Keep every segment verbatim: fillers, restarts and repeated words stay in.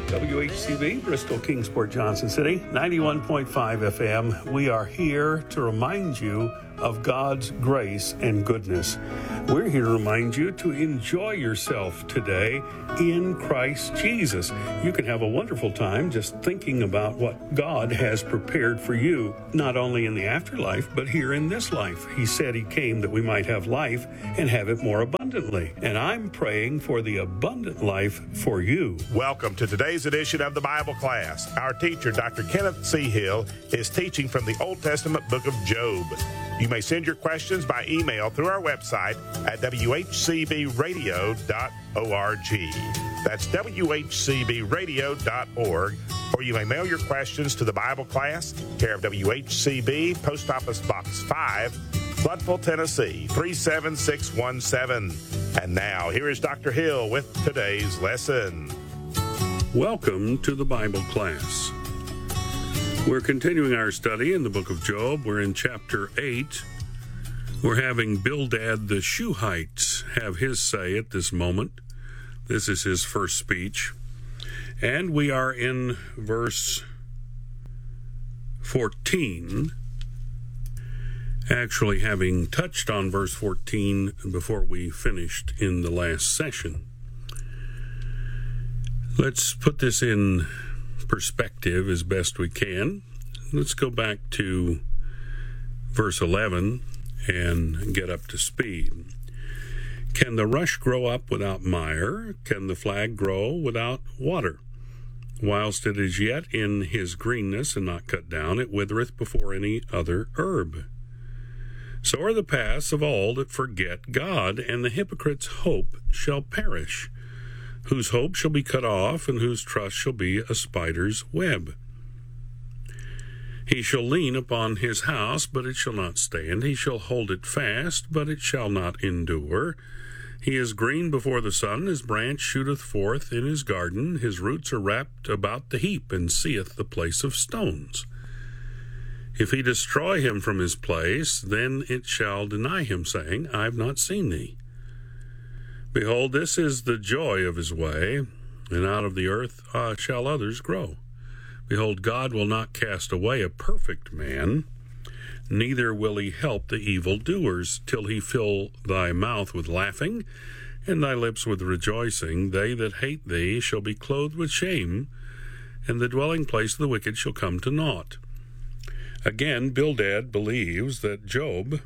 W H C B, Bristol, Kingsport, Johnson City, ninety-one point five F M. We are here to remind you of God's grace and goodness. We're here to remind you to enjoy yourself today in Christ Jesus. You can have a wonderful time just thinking about what God has prepared for you, not only in the afterlife, but here in this life. He said he came that we might have life and have it more abundantly. And I'm praying for the abundant life for you. Welcome to today's edition of the Bible class. Our teacher, Doctor Kenneth C. Hill, is teaching from the Old Testament book of Job. You may send your questions by email through our website at w h c b radio dot org. That's w h c b radio dot org. Or you may mail your questions to the Bible class, care of W H C B, Post Office Box five, Floodville, Tennessee, three seven six one seven. And now, here is Doctor Hill with today's lesson. Welcome to the Bible class. We're continuing our study in the book of Job. We're in chapter eight. We're having Bildad the Shuhite have his say at this moment. This is his first speech. And we are in verse fourteen, actually having touched on verse fourteen before we finished in the last session. Let's put this in perspective as best we can. Let's go back to verse eleven and get up to speed. Can the rush grow up without mire? Can the flag grow without water? Whilst it is yet in his greenness and not cut down, it withereth before any other herb. So are the paths of all that forget God, and the hypocrite's hope shall perish, whose hope shall be cut off, and whose trust shall be a spider's web. He shall lean upon his house, but it shall not stand. He shall hold it fast, but it shall not endure. He is green before the sun, his branch shooteth forth in his garden. His roots are wrapped about the heap, and seeth the place of stones. If he destroy him from his place, then it shall deny him, saying, I have not seen thee. Behold, this is the joy of his way, and out of the earth uh, shall others grow. Behold, God will not cast away a perfect man, neither will he help the evildoers, till he fill thy mouth with laughing, and thy lips with rejoicing. They that hate thee shall be clothed with shame, and the dwelling place of the wicked shall come to naught. Again, Bildad believes that Job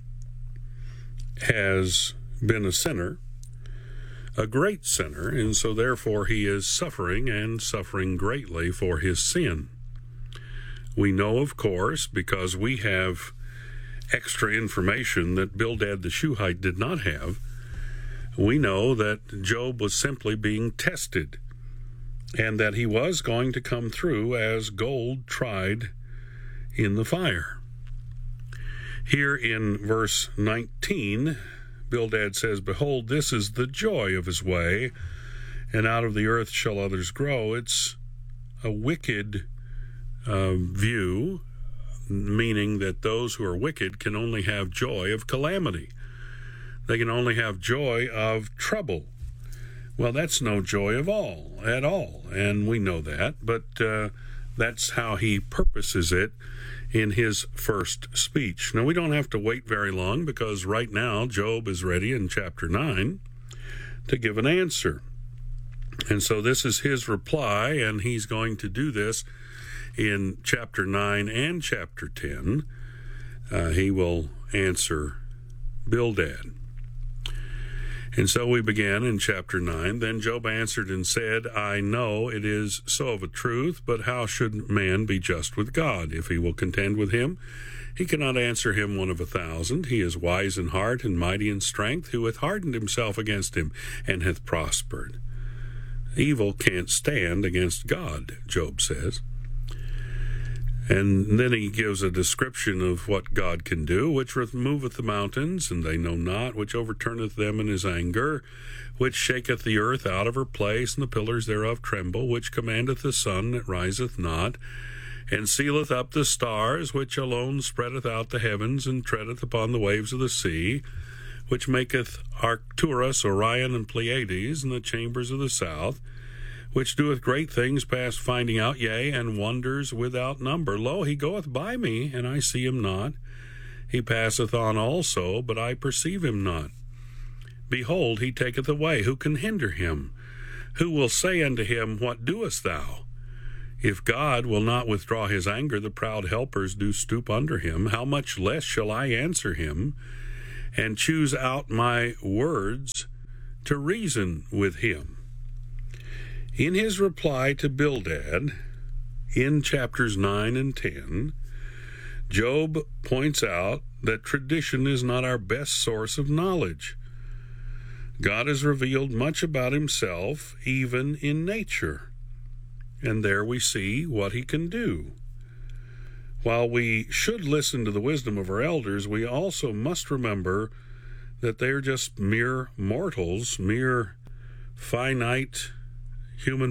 has been a sinner, a great sinner, and so therefore he is suffering and suffering greatly for his sin. We know, of course, because we have extra information that Bildad the Shuhite did not have, we know that Job was simply being tested, and that he was going to come through as gold tried in the fire. Here in verse nineteen, Bildad says, Behold, this is the joy of his way, and out of the earth shall others grow. It's a wicked uh, view, meaning that those who are wicked can only have joy of calamity. They can only have joy of trouble. Well, that's no joy of all, at all, and we know that, but uh, that's how he purposes it in his first speech. Now, we don't have to wait very long, because right now Job is ready in chapter nine to give an answer. And so this is his reply, and he's going to do this in chapter nine and chapter ten. Uh, he will answer Bildad. And so we began in chapter nine. Then Job answered and said, I know it is so of a truth, but how should man be just with God? If he will contend with him, he cannot answer him one of a thousand. He is wise in heart and mighty in strength, who hath hardened himself against him and hath prospered. Evil can't stand against God, Job says. And then he gives a description of what God can do, which removeth the mountains, and they know not, which overturneth them in his anger, which shaketh the earth out of her place, and the pillars thereof tremble, which commandeth the sun that riseth not, and sealeth up the stars, which alone spreadeth out the heavens, and treadeth upon the waves of the sea, which maketh Arcturus, Orion, and Pleiades, and the chambers of the south, which doeth great things past finding out, yea, and wonders without number. Lo, he goeth by me, and I see him not. He passeth on also, but I perceive him not. Behold, he taketh away. Who can hinder him? Who will say unto him, What doest thou? If God will not withdraw his anger, the proud helpers do stoop under him. How much less shall I answer him, and choose out my words to reason with him? In his reply to Bildad, in chapters nine and ten, Job points out that tradition is not our best source of knowledge. God has revealed much about himself, even in nature, and there we see what he can do. While we should listen to the wisdom of our elders, we also must remember that they are just mere mortals, mere finite human